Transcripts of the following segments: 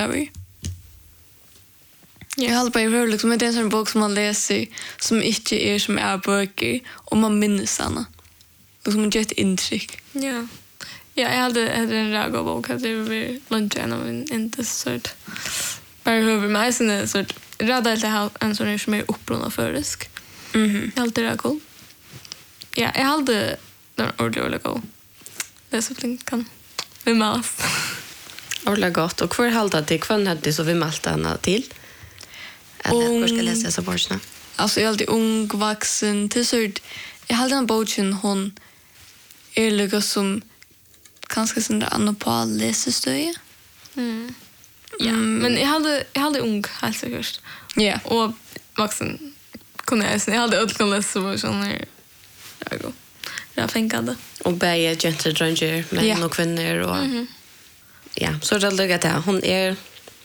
bokstäver. Jag har bara hört liksom det är en sån bok som man läser som inte är som är böcker och man minns henne. Liksom man gör ett intryck. Ja. Ja, jag hade en raga bok att det var lunchen och inte sånt. Bara över mig sen är så rada att ha en sån som är upprunna förisk. Jag hade det cool. Ja, jag hade den ordentligt go. Det så flink kan. Vi mas. Ordla gott. Och kvar halta till kvann hade så vi malta henne till. Eller hur ska jag läsa så borsna? Alltså jag är alltid ung, vuxen. Till sort, jag hade en boken hon är lika som kanske sån där anopal läsestöje. Ja, men jag hade ung helt säkert. Ja. Och vuxen kunde jag hade ödkan läsa så sån här. Jag fänkade. Och bäge gentle dranger män och kvinnor och ja, så det luggar det. Hon är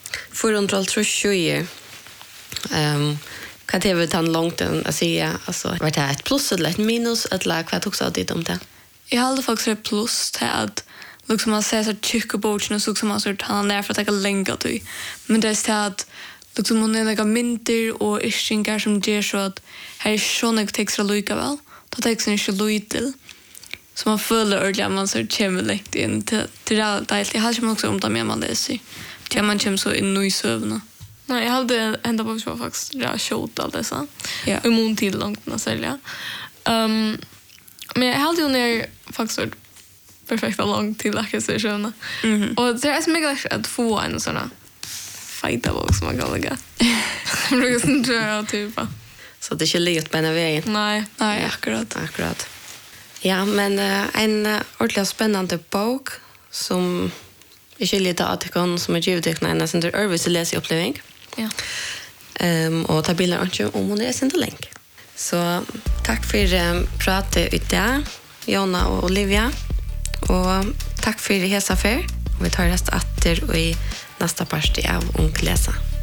420 kan det väl ta långt att säga alltså vart det ett plus eller ett minus ett lag vad också av det om det. Jag hade faktiskt ett plus till att liksom man ser så tjocka boken och så som man så tar ner för att ta länge till. Men det är så att liksom hon är några mynter och ischingar som ger så att här är såna texter lika väl. Då texten är inte lite. Så man följer ordentligt man så kommer lätt in till det där. Jag hade också om det med man läser. Till man kommer så in i sövna. Nej, jag hade ända på så faktiskt shot allt det så. Ja. Imon till långt att sälja. Men jag hade ju ner faktiskt perfekta långt till akkusationen. Och det är så mycket att få en såna fighta bok som man kan lägga. Jag brukar sen tror jag typ. Så det är inte lätt på en väg. Nej, Akkurat. Ja, men en ordentligt spännande bok som är skiljet av artikeln som är givet en sen till Örvis läsupplevelse. Ja. Och ta bilder om hon är sen till länk. Så tack för pratet ute, Jonna och Olivia. Och tack för hesa för. Vi tar resten åter i nästa parti av Ung läsa.